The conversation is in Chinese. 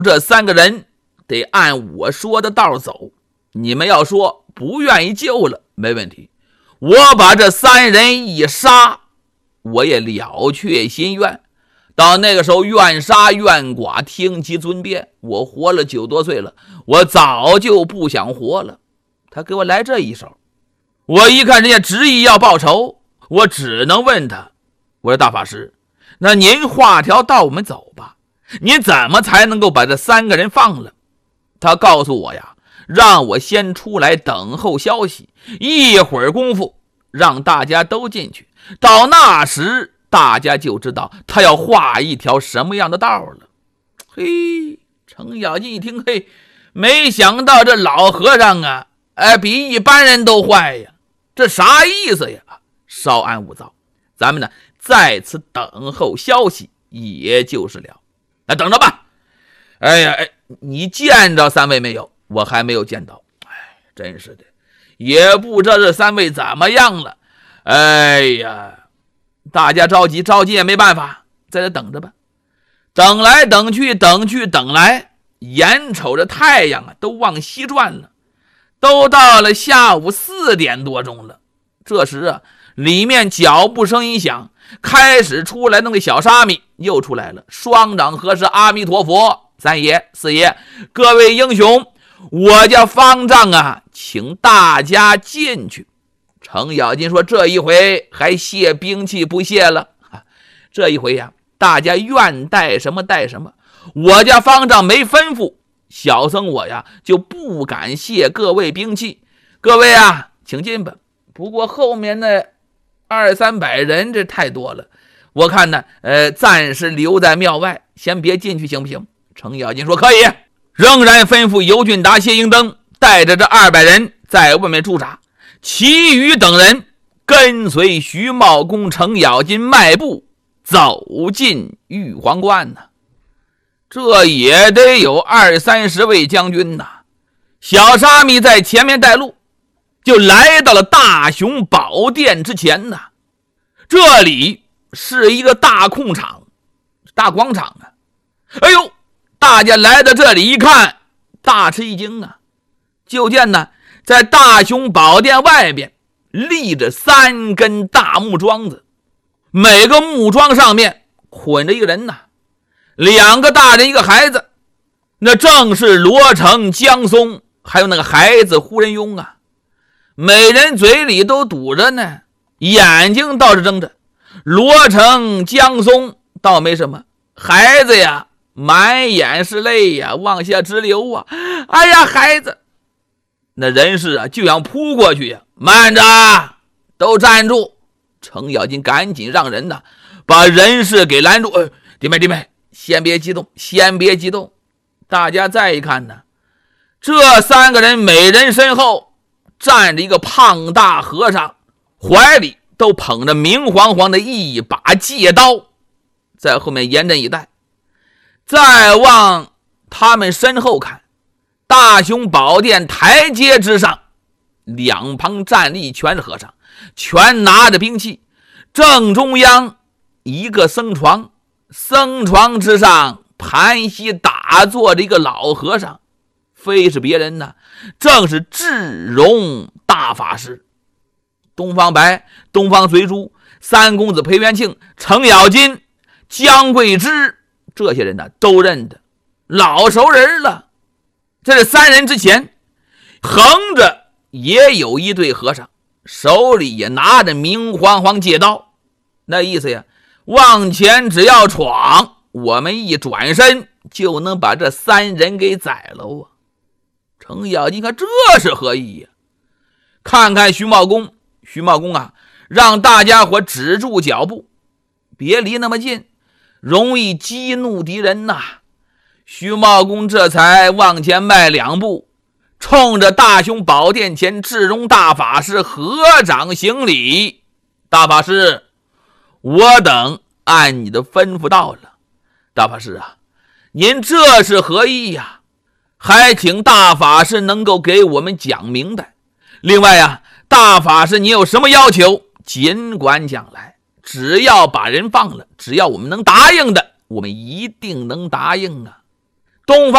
这3个人得按我说的道走，你们要说不愿意救了，没问题，我把这3人一杀，我也了却心愿。到那个时候，愿杀愿剐，听其尊便。我活了9多岁了，我早就不想活了。他给我来这一手，我一看人家执意要报仇，我只能问他，我说大法师，那您画条道我们走吧，您怎么才能够把这3个人放了？他告诉我呀，让我先出来等候消息，一会儿功夫让大家都进去，到那时大家就知道他要画一条什么样的道了。嘿，程咬金一听，嘿，没想到这老和尚啊，比一般人都坏呀，这啥意思呀？稍安勿躁，咱们呢在此等候消息，也就是了。那等着吧。你见着3位没有？我还没有见到。真是的，也不知道这3位怎么样了。大家着急也没办法，在这等着吧。等来等去，等来，眼瞅着太阳啊都往西转了，都到了下午4点多钟了。这时啊，里面脚步声一响，开始出来那个小沙弥又出来了。双掌合十，阿弥陀佛，3爷4爷，各位英雄，我家方丈啊，请大家进去。程咬金说，这一回还卸兵器不卸了？这一回呀，大家愿带什么带什么，我家方丈没吩咐，小僧我呀就不敢卸各位兵器。各位啊，请进吧。不过后面那200-300人这太多了，我看呢暂时留在庙外，先别进去行不行？程咬金说可以，仍然吩咐尤俊达、谢英登带着这200人在外面驻扎，其余等人跟随徐茂公、程咬金迈步走进玉皇观呢。这也得有20-30位将军呐。小沙弥在前面带路，就来到了大雄宝殿之前呐。这里是一个大空场，大广场啊。大家来到这里一看，大吃一惊啊！就见呢，在大雄宝殿外边立着3根大木桩子，每个木桩上面捆着一个人呐，2个大人1个孩子，那正是罗成、江松还有那个孩子胡人庸啊。每人嘴里都堵着呢，眼睛倒是睁着。罗成、江松倒没什么，孩子呀满眼是泪呀，往下直流啊！哎呀，孩子！那人士啊就想扑过去呀，慢着，都站住！程咬金赶紧让人呢把人士给拦住。弟妹，先别激动。大家再一看呢，这3个人每人身后站着一个胖大和尚，怀里都捧着明晃晃的一把戒刀，在后面严阵以待。再往他们身后看，大雄宝殿台阶之上，2旁站立全是和尚，全拿着兵器。正中央一个僧床，僧床之上盘膝打坐着一个老和尚，非是别人呢，正是智荣大法师。东方白、东方随珠、3公子裴元庆、程咬金、姜桂枝，这些人呢都认得，老熟人了。这是3人之前，横着也有一对和尚，手里也拿着明晃晃戒刀。那意思呀，往前只要闯，我们一转身就能把这3人给宰了啊！程咬金看这是何意呀？看看徐茂公啊，让大家伙止住脚步，别离那么近，容易激怒敌人呐。徐茂公这才往前迈2步，冲着大雄宝殿前智荣大法师合掌行礼。大法师，我等按你的吩咐到了。大法师啊，您这是何意呀？还请大法师能够给我们讲明白。另外啊，大法师你有什么要求尽管讲来，只要把人放了，只要我们能答应的，我们一定能答应啊。东方